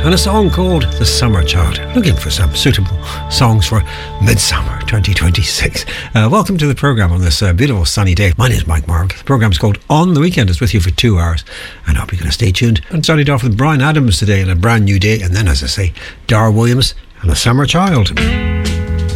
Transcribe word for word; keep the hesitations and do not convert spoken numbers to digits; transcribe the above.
and a song called The Summer Child. Looking for some suitable songs for Midsummer twenty twenty-six. Uh, welcome to the programme on this uh, beautiful sunny day. My name is Mike Mark. The programme is called On the Weekend. It's with you for two hours, and I hope you're going to stay tuned. And started off with Bryan Adams today and A Brand New Day, and then, as I say, Dar Williams and A Summer Child.